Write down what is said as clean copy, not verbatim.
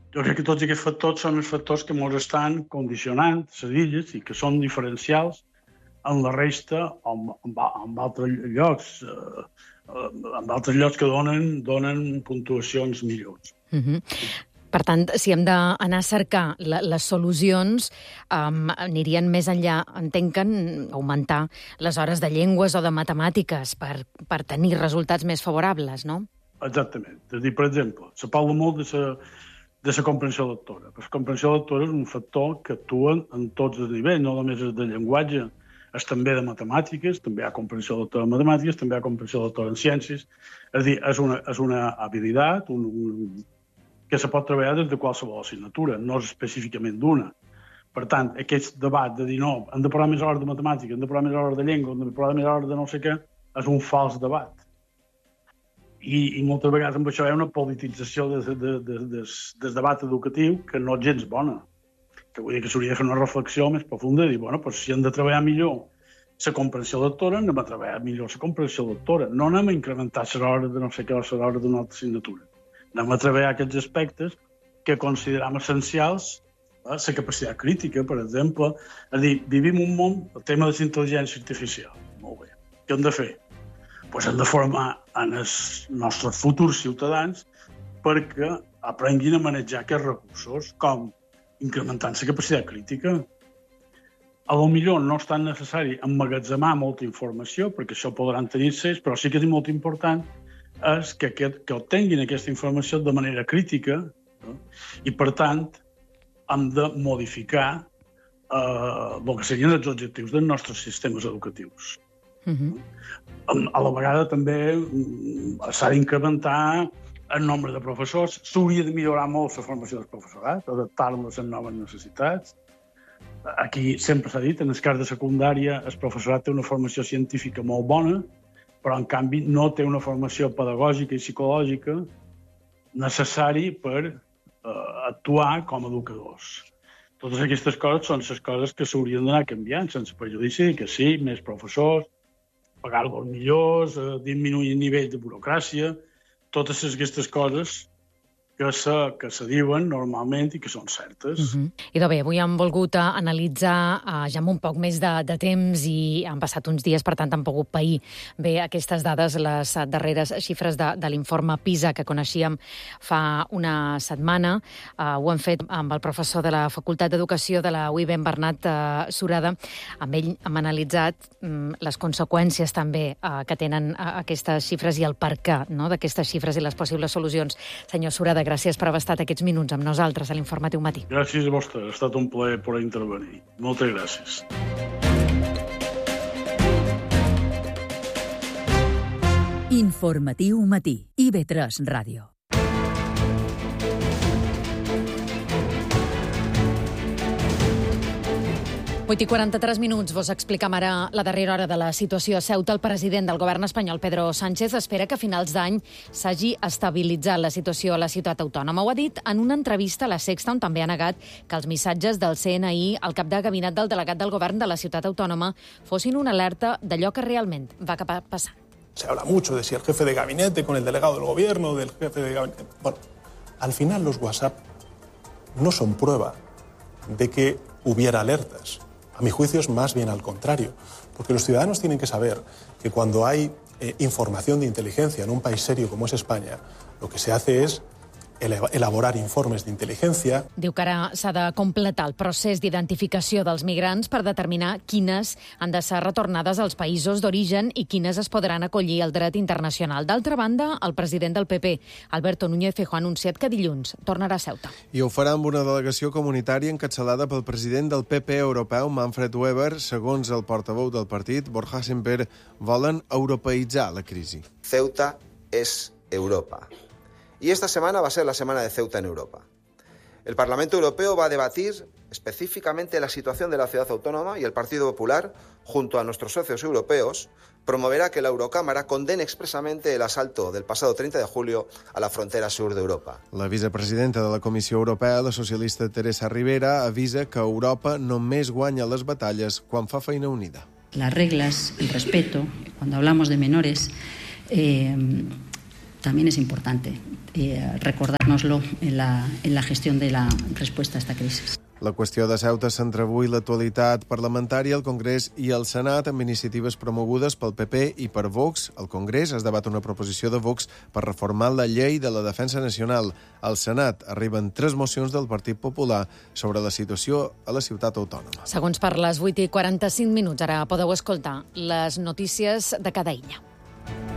Jo crec que tots aquests factors són els factors que ens estan condicionant les illes i que són diferencials en la resta o en altres llocs, que donen puntuacions millors. Per tant, si hem d'anar a cercar les solucions, anirien més enllà, entenc que augmentar les hores de llengües o de matemàtiques per tenir resultats més favorables, no? Exactament. És a dir, per exemple, se parla molt de la comprensió lectora. La comprensió lectora és un factor que actua en tots els nivells, no només és de llenguatge, és també de matemàtiques, també hi ha comprensió lectora en matemàtiques, també hi ha comprensió lectora en ciències. És a dir, és una habilitat que se pot treballar des de qualsevol assignatura, no és específicament d'una. Per tant, aquest debat de dir no, hem de parlar més hores de matemàtica, hem de parlar més hores de llengua, hem de parlar més hores de no sé què, és un fals debat. I moltes vegades amb això hi ha una politització del debat educatiu que no és gens bona. Que vull dir que s'hauria de fer una reflexió més profunda i dir, bueno, doncs si hem de treballar millor la comprensió lectora, anem a treballar millor la comprensió lectora. No anem a incrementar les hores de no sé què o les hores d'una altra assignatura. Anem a treballar aquests aspectes que considerem essencials, la capacitat crítica, per exemple. És a dir, vivim un món, el tema de la intel·ligència artificial. Molt bé. Què hem de fer? Doncs hem de formar en els nostres futurs ciutadans perquè aprenguin a manejar aquests recursos, com incrementant la capacitat crítica. A lo millor no és tan necessari emmagatzemar molta informació, perquè això podran tenir-se, però sí que és molt important és que obtenguin aquesta informació de manera crítica, no? I, per tant, hem de modificar el que serien els objectius dels nostres sistemes educatius. A la vegada també s'ha d'incrementar el nombre de professors, s'hauria de millorar molt la formació del professorat, adaptar-lo a les noves necessitats. Aquí sempre s'ha dit, en el cas de secundària, el professorat té una formació científica molt bona, però en canvi no té una formació pedagògica i psicològica necessari per actuar com a educadors. Totes aquestes coses són les coses que s'haurien d'anar canviant, sense perjudici que sí, més professors, pagar-los millors, disminuir el nivell de burocràcia, totes aquestes coses que se diuen normalment i que són certes. Idò bé, avui hem volgut analitzar ja amb un poc més de temps i han passat uns dies, per tant, han pogut pair bé aquestes dades, les darreres xifres de l'informe PISA que coneixíem fa una setmana. Ho hem fet amb el professor de la Facultat d'Educació de la UIB, en Bernat Surada. Amb ell hem analitzat les conseqüències també que tenen aquestes xifres i el perquè d'aquestes xifres i les possibles solucions. Senyor Surada, gràcies per haver estat aquests minuts amb nosaltres a l'Informatiu Matí. Gràcies a vostè, ha estat un plaer poder intervenir. Moltes gràcies. Informatiu Matí, IB3 Ràdio. 8:43 minuts. Vos explicam ara la darrera hora de la situació a Ceuta. El president del govern espanyol, Pedro Sánchez, espera que a finals d'any s'hagi estabilitzat la situació a la ciutat autònoma. Ho ha dit en una entrevista a La Sexta, on també ha negat que els missatges del CNI al cap de gabinet del delegat del govern de la ciutat autònoma fossin una alerta d'allò que realment va acabar passant. Se habla mucho de si el jefe de gabinete con el delegado del gobierno, del jefe de gabinete... Bueno, al final los WhatsApp no son prueba de que hubiera alertas. A mi juicio es más bien al contrario, porque los ciudadanos tienen que saber que cuando hay información de inteligencia en un país serio como es España, lo que se hace es elaborar informes d'intel·ligència. Diu que ara s'ha de completar el procés d'identificació dels migrants per determinar quines han de ser retornades als països d'origen i quines es podran acollir al dret internacional. D'altra banda, el president del PP, Alberto Núñez Feijóo, ha anunciat que dilluns tornarà a Ceuta. I ho farà amb una delegació comunitària encapçalada pel president del PP europeu, Manfred Weber. Segons el portaveu del partit, Borja Semper, volen europeïtzar la crisi. Ceuta es Europa. Y esta semana va a ser la semana de Ceuta en Europa. El Parlamento Europeo va a debatir específicamente la situación de la ciudad autónoma y el Partido Popular, junto a nuestros socios europeos, promoverá que la Eurocámara condene expresamente el asalto del pasado 30 de julio a la frontera sur de Europa. La vicepresidenta de la Comissió Europea, la socialista Teresa Rivera, avisa que Europa només guanya les batalles quan fa feina unida. Las reglas, el respeto, cuando hablamos de menores, también es importante recordárnoslo en la gestión de la respuesta a esta crisis. La qüestió de Ceuta centra avui l'actualitat parlamentària al Congrés i al Senat amb iniciatives promogudes pel PP i per Vox. Al Congrés es debat una proposició de Vox per reformar la llei de la defensa nacional. Al Senat arriben 3 mocions del Partit Popular sobre la situació a la ciutat autònoma. Segons per les 8:45, ara podeu escoltar les notícies de cada illa.